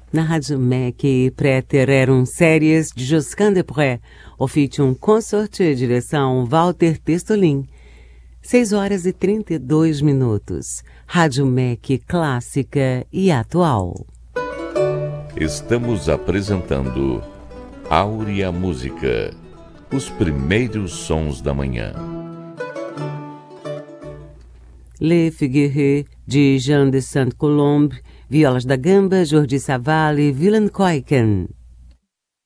Na Rádio MEC, Préter séries de Josquin Desprez, ofício consort e direção Walter Testolin. 6h32. Rádio MEC clássica e atual. Estamos apresentando Áurea Música, os primeiros sons da manhã. Les Figuier, de Jean de Saint-Colombe, violas da gamba, Jordi Savall e Willem Kuyken.